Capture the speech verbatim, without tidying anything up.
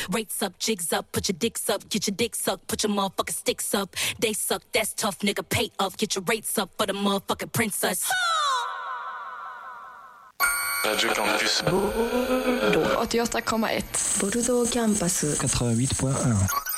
Rates up, jigs up, put your dicks up, get your dick sucked, put your motherfucking sticks up. They suck, that's tough, nigga, pay up, get your rates up for the motherfucking princess. Radio Campus Bordeaux åttioåtta komma ett. Bordeaux Campus quatre-vingt-huit point un.